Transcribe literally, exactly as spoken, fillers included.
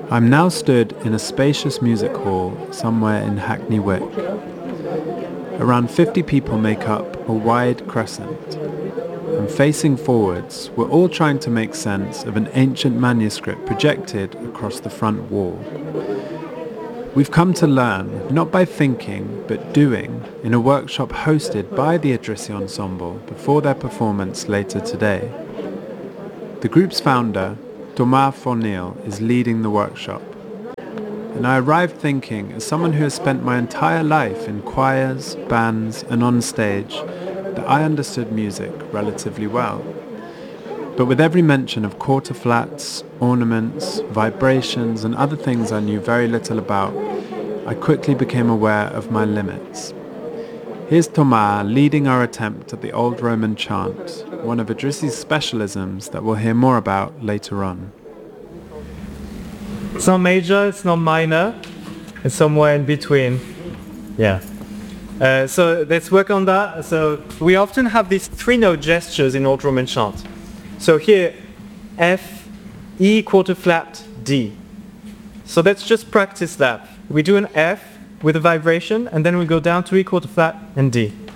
I'm now stood in a spacious music hall somewhere in Hackney Wick. Around fifty people make up a wide crescent, and facing forwards, we're all trying to make sense of an ancient manuscript projected across the front wall. We've come to learn, not by thinking, but doing, in a workshop hosted by the Idrissi Ensemble before their performance later today. The group's founder, Thomas Fornil, is leading the workshop. And I arrived thinking, as someone who has spent my entire life in choirs, bands, and on stage, that I understood music relatively well. But with every mention of quarter flats, ornaments, vibrations, and other things I knew very little about, I quickly became aware of my limits. Here's Thomas leading our attempt at the Old Roman chant, one of Idrissi's specialisms that we'll hear more about later on. It's not major, it's not minor, it's somewhere in between. Yeah. Uh, so let's work on that. So we often have these three-note gestures in Old Roman chant. So here, F, E quarter flat, D. So let's just practice that. We do an F with a vibration, and then we go down to E quarter flat and D.